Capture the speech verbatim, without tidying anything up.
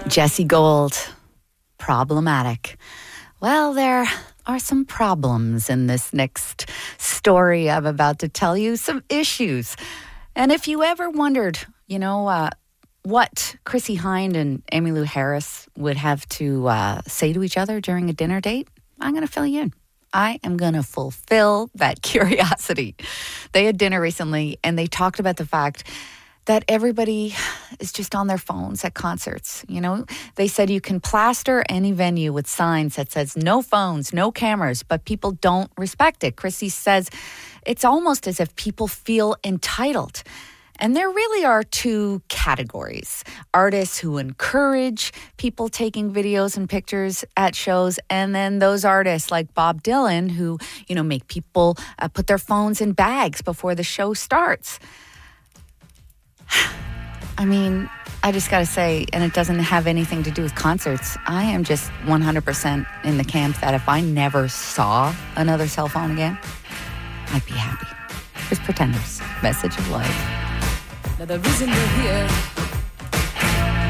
Jessie Gold, problematic. Well, there are some problems in this next story I'm about to tell you, some issues. And if you ever wondered, you know, uh, what Chrissie Hynde and Emmylou Harris would have to uh, say to each other during a dinner date, I'm going to fill you in. I am going to fulfill that curiosity. They had dinner recently and they talked about the fact that everybody is just on their phones at concerts. You know, they said you can plaster any venue with signs that says no phones, no cameras, but people don't respect it. Chrissie says it's almost as if people feel entitled. And there really are two categories. Artists who encourage people taking videos and pictures at shows, and then those artists like Bob Dylan who, you know, make people uh, put their phones in bags before the show starts. I mean, I just got to say, and it doesn't have anything to do with concerts, I am just one hundred percent in the camp that if I never saw another cell phone again, I'd be happy. Here's Pretenders, Message of Life. Now the reason we're here